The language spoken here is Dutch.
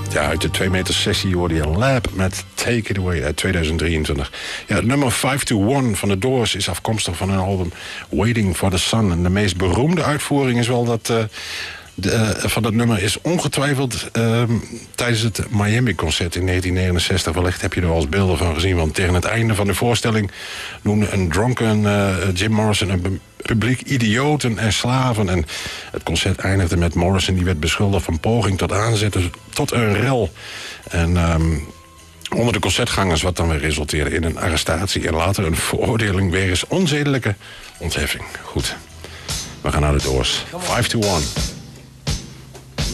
Ja, uit de 2 meter sessie hoorde je Lab met Take It Away uit 2023. Ja, het nummer 521 van de Doors is afkomstig van hun album Waiting for the Sun. En de meest beroemde uitvoering is wel dat... van dat nummer is ongetwijfeld tijdens het Miami-concert in 1969. Wellicht heb je er al eens beelden van gezien. Want tegen het einde van de voorstelling noemde een dronken Jim Morrison een publiek idioten en slaven. En het concert eindigde met Morrison, die werd beschuldigd van poging tot aanzetten tot een rel. En onder de concertgangers, wat dan weer resulteerde in een arrestatie en later een veroordeling wegens onzedelijke ontheffing. Goed, we gaan naar de Doors. 521.